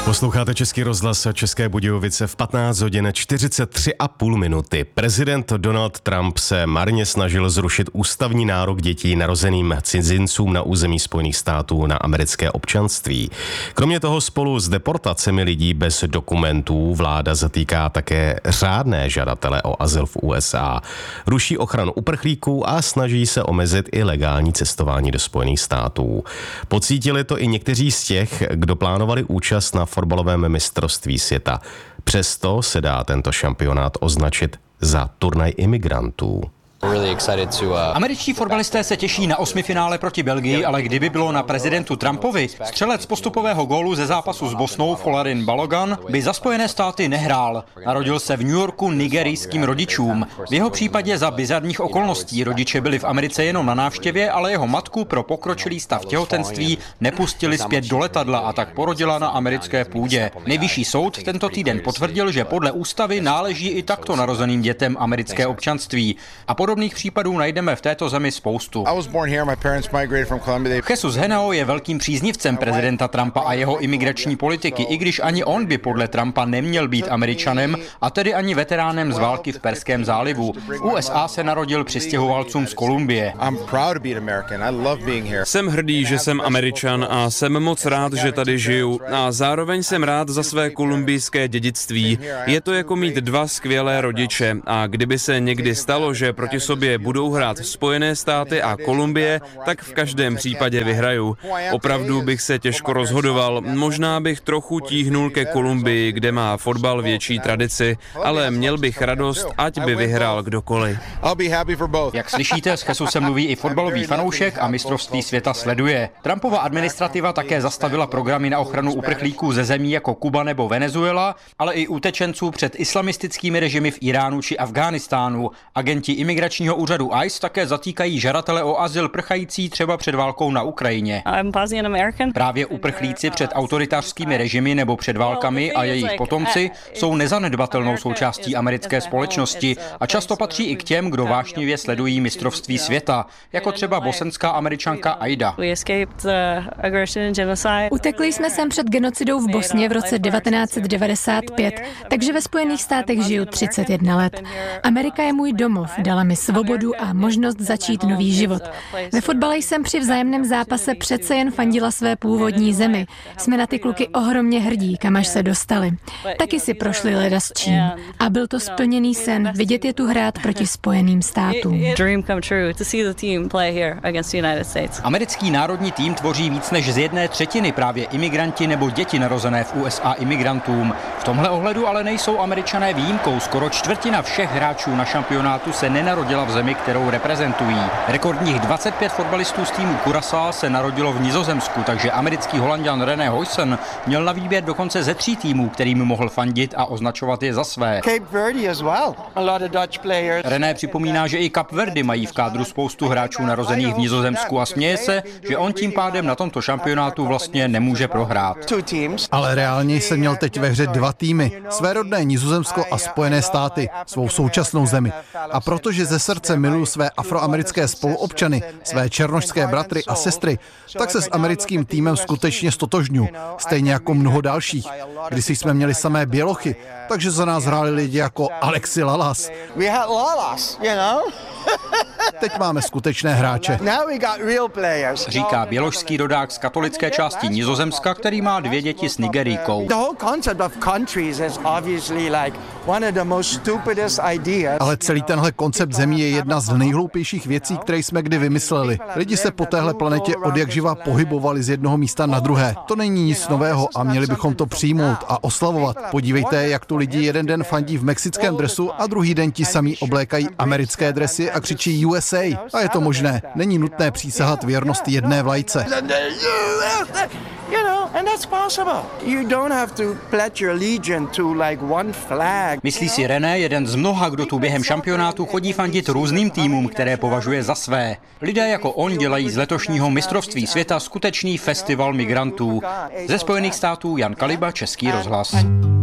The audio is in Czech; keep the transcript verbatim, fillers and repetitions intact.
Posloucháte Český rozhlas České Budějovice v patnáct hodin čtyřicet tři a půl minuty. Prezident Donald Trump se marně snažil zrušit ústavní nárok dětí narozeným cizincům na území Spojených států na americké občanství. Kromě toho spolu s deportacemi lidí bez dokumentů vláda zatýká také řádné žadatele o azyl v U S A. Ruší ochranu uprchlíků a snaží se omezit i legální cestování do Spojených států. Pocítili to i někteří z těch, kdo plánovali účast na fotbalovém mistrovství světa. Přesto se dá tento šampionát označit za turnaj imigrantů. Američtí fotbalisté se těší na osmifinále proti Belgii, ale kdyby bylo na prezidentu Trumpovi, střelec postupového gólu ze zápasu s Bosnou Folarin Balogun by za Spojené státy nehrál. Narodil se v New Yorku nigerijským rodičům. V jeho případě za bizarních okolností rodiče byli v Americe jenom na návštěvě, ale jeho matku pro pokročilý stav těhotenství nepustili zpět do letadla a tak porodila na americké půdě. Nejvyšší soud tento týden potvrdil, že podle ústavy náleží i takto narozeným dětem americké občanství. A podobných případů najdeme v této zemi spoustu. Jesus Henao je velkým příznivcem prezidenta Trumpa a jeho imigrační politiky, i když ani on by podle Trumpa neměl být Američanem a tedy ani veteránem z války v Perském zálivu. V U S A se narodil přistěhovalcům z Kolumbie. Jsem hrdý, že jsem Američan a jsem moc rád, že tady žiju. A zároveň jsem rád za své kolumbijské dědictví. Je to jako mít dva skvělé rodiče a kdyby se někdy stalo, že proti sobě budou hrát Spojené státy a Kolumbie, tak v každém případě vyhraju. Opravdu bych se těžko rozhodoval, možná bych trochu tíhnul ke Kolumbii, kde má fotbal větší tradici, ale měl bych radost, ať by vyhrál kdokoliv. Jak slyšíte, s Jesusem mluví i fotbalový fanoušek a mistrovství světa sleduje. Trumpova administrativa také zastavila programy na ochranu uprchlíků ze zemí jako Kuba nebo Venezuela, ale i utečenců před islamistickými režimy v Iránu či Afghánistánu. Agenti imigračního úřadu I C E také zatýkají žadatele o azyl prchající třeba před válkou na Ukrajině. Právě uprchlíci před autoritářskými režimy nebo před válkami a jejich potomci jsou nezanedbatelnou součástí americké společnosti a často patří i k těm, kdo vášnivě sledují mistrovství světa, jako třeba bosenská Američanka Aida. Utekli jsme sem před genocidou v Bosně v roce devatenáct set devadesát pět, takže ve Spojených státech žiju třicet jedna let. Amerika je můj domov, dala mi svobodu a možnost začít nový život. Ve fotbale jsem při vzájemném zápase přece jen fandila své původní zemi. Jsme na ty kluky ohromně hrdí, kam až se dostali. Taky si prošli leda s čím. A byl to splněný sen vidět je tu hrát proti Spojeným státům. Americký národní tým tvoří víc než z jedné třetiny právě imigranti nebo děti narozené v U S A imigrantům. V tomhle ohledu ale nejsou Američané výjimkou. Skoro čtvrtina všech hráčů na šampionátu se nenarodila v zemi, kterou reprezentují. Rekordních dvacet pět fotbalistů z týmu Curaçao se narodilo v Nizozemsku, takže americký Holanďan René Huyssen měl na výběr dokonce ze tří týmů, kterým mohl fandit a označovat je za své. René připomíná, že i Kapverdy mají v kádru spoustu hráčů narozených v Nizozemsku a směje se, že on tím pádem na tomto šampionátu vlastně nemůže prohrát. Ale reálně jsem měl teď ve hře dva týmy, své rodné Nizozemsko a Spojené státy, svou současnou zemi. A protože ze srdce miluju své afroamerické spoluobčany, své černošské bratry a sestry, tak se s americkým týmem skutečně stotožňuji, stejně jako mnoho dalších. Když jsme měli samé bělochy, takže za nás hráli lidi jako Alexi Lalas. Teď máme skutečné hráče. Říká běložský rodák z katolické části Nizozemska, který má dvě děti s Nigerijkou. Ale celý tenhle koncept zemí je jedna z nejhloupějších věcí, které jsme kdy vymysleli. Lidi se po téhle planetě odjakživa pohybovali z jednoho místa na druhé. To není nic nového a měli bychom to přijmout a oslavovat. Podívejte, jak tu lidi jeden den fandí v mexickém dresu a druhý den ti samí oblékají americké dresy a křičí U S A. A je to možné. Není nutné přísahat věrnost jedné vlajce. Myslí si René, jeden z mnoha, kdo tu během šampionátu chodí fandit různým týmům, které považuje za své. Lidé jako on dělají z letošního mistrovství světa skutečný festival migrantů. Ze Spojených států Jan Kaliba, Český rozhlas.